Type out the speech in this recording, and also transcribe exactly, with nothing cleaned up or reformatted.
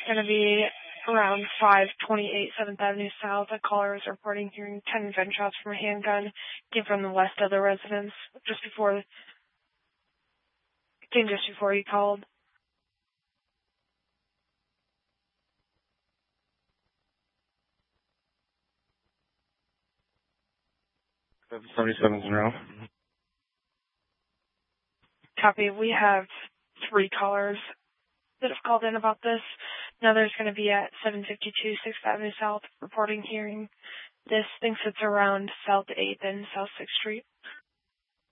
going to be around five twenty-eight seventh Avenue South. A caller is reporting hearing ten gunshots from a handgun came from the west of the residence just before, came just before he called. seventy-seven zero. Copy. We have three callers that have called in about this. Another's going to be at seven fifty-two sixth Avenue South reporting hearing this. Thinks it's around South eighth and South sixth Street.